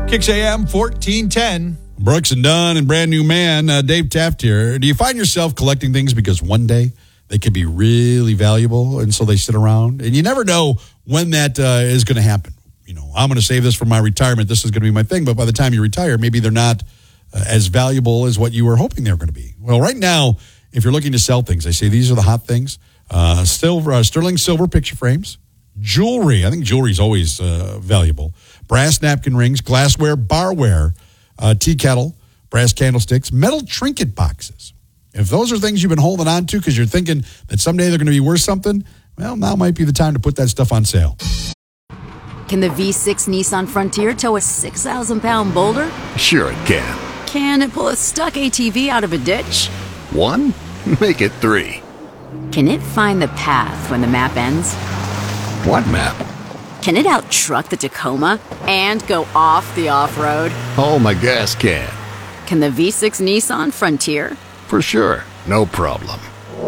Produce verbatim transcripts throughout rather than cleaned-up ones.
Kicks A M fourteen ten. Brooks and Dunn and Brand New Man. Uh, Dave Taft here. Do you find yourself collecting things because one day they could be really valuable and so they sit around? And you never know when that uh, is going to happen. You know, I'm going to save this for my retirement. This is going to be my thing. But by the time you retire, maybe they're not uh, as valuable as what you were hoping they were going to be. Well, right now, if you're looking to sell things, I say these are the hot things. Uh, silver, uh, sterling silver picture frames, jewelry. I think jewelry is always uh, valuable. Brass napkin rings, glassware, barware, uh, tea kettle, brass candlesticks, metal trinket boxes. If those are things you've been holding on to because you're thinking that someday they're going to be worth something, well, now might be the time to put that stuff on sale. Can the V six Nissan Frontier tow a six thousand pound boulder? Sure it can. Can it pull a stuck A T V out of a ditch? One? Make it three. Can it find the path when the map ends? What map? Can it out-truck the Tacoma and go off the off-road? Oh, my gas can. Can the V six Nissan Frontier? For sure. No problem.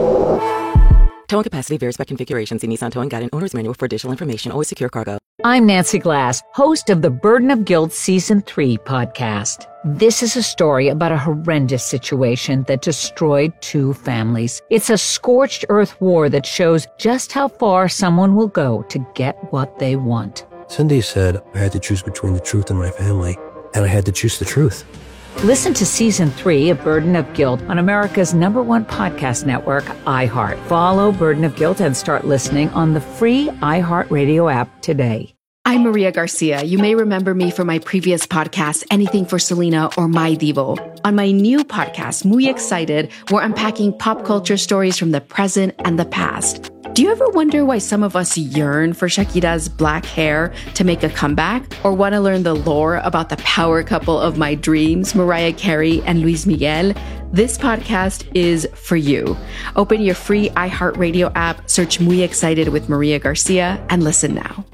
Towing capacity varies by configuration. See Nissan Towing Guide and Owner's Manual for additional information. Always secure cargo. I'm Nancy Glass, host of the Burden of Guilt Season three podcast. This is a story about a horrendous situation that destroyed two families. It's a scorched earth war that shows just how far someone will go to get what they want. Cindy said I had to choose between the truth and my family, and I had to choose the truth. Listen to Season three of Burden of Guilt on America's number one podcast network, iHeart. Follow Burden of Guilt and start listening on the free iHeartRadio app today. I'm Maria Garcia. You may remember me from my previous podcast, Anything for Selena or My Divo. On my new podcast, Muy Excited, we're unpacking pop culture stories from the present and the past. Do you ever wonder why some of us yearn for Shakira's black hair to make a comeback? Or want to learn the lore about the power couple of my dreams, Mariah Carey and Luis Miguel? This podcast is for you. Open your free iHeartRadio app, search Muy Excited with Maria Garcia, and listen now.